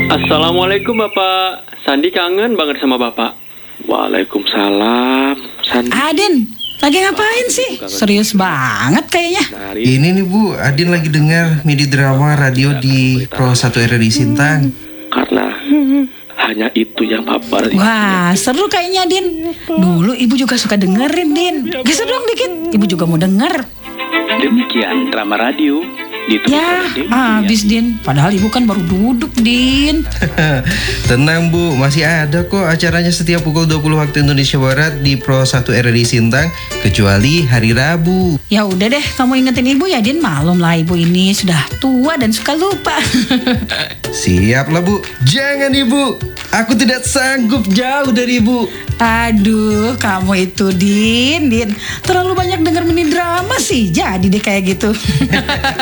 Assalamualaikum Bapak. Sandi kangen banget sama Bapak. Waalaikumsalam, Sandi. Adin, lagi ngapain sih? Serius banget kayaknya. Ini nih Bu, Adin lagi dengar midi drama radio di Pro 1 RRI Sintang. Karena hanya itu yang Papa. Wah, seru kayaknya, Din. Dulu ibu juga suka dengerin, Din. Geser dong dikit, ibu juga mau denger. Demikian drama radio Ya, habis, Din. Padahal ibu kan baru duduk, Din. Tenang Bu, masih ada kok acaranya setiap pukul 20 waktu Indonesia Barat di Pro 1 RRI Sintang, kecuali hari Rabu. Ya udah deh, kamu ingetin ibu ya, Din. Malum lah, ibu ini sudah tua dan suka lupa. Siap lah Bu. Jangan Ibu, aku tidak sanggup jauh dari Ibu. Aduh, kamu itu, Din. Terlalu banyak denger mini drama sih. Jadi deh kayak gitu.